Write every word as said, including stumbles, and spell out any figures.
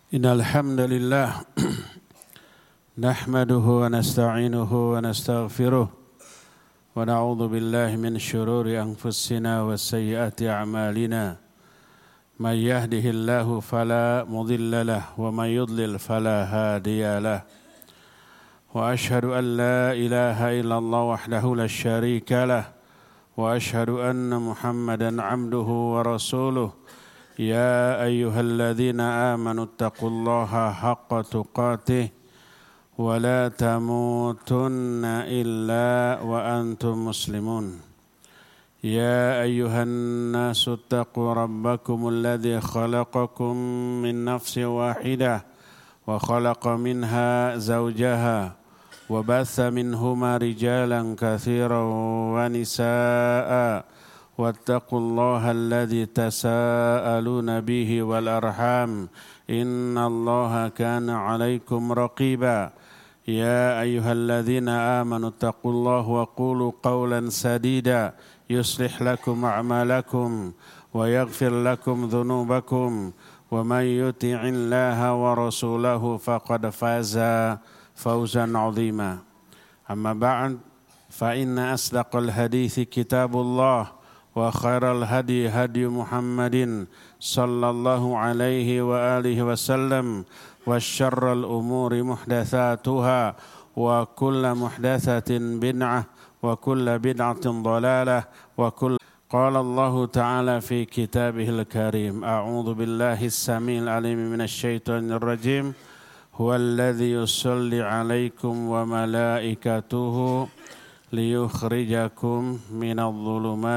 Innal hamdalillah nahmaduhu wa nasta'inuhu wa nastaghfiruh wa na'udzu billahi min shururi anfusina wa sayyiati a'malina may yahdihillahu fala mudilla lahu wa may yudlil fala hadiya lahu wa ashhadu an la ilaha illallah wahdahu la syarika lahu wa ashhadu anna Muhammadan 'abduhu wa rasuluh. يا أيها الذين آمنوا اتقوا الله حق تقاته ولا تموتن إلا وأنتم مسلمون يا أيها الناس اتقوا ربكم الذي خلقكم من نفس واحدة وخلق منها زوجها وبث منهما رجالا كثيرا ونساء واتقوا الله الذي تساءلون به والأرحام إن الله كان عليكم رقيبا يا أيها الذين آمنوا اتقوا الله وقولوا قولا سديدا يصلح لكم أعمالكم ويغفر لكم ذنوبكم ومن يطع الله ورسوله فقد فاز فوزا عظيما أما بعد فإن أصدق الحديث كتاب الله وخير الهدي هدي محمد صلى الله عليه وآله وسلم وشر الأمور محدثاتها وكل محدثة بدعة وكل بدعة ضلالة وكل قال الله تعالى في كتابه الكريم أعوذ بالله السميع العليم من الشيطان الرجيم هو الذي يصلي عليكم وملائكته ليخرجكم من الظلمات